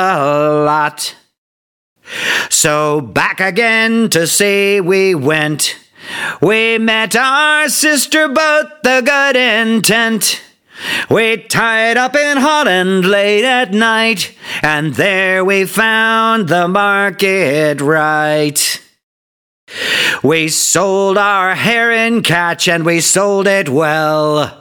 lot. So back again to sea we went. We met our sister boat, the Good Intent. We tied up in Holland late at night, and there we found the market right. We sold our herring catch, and we sold it well.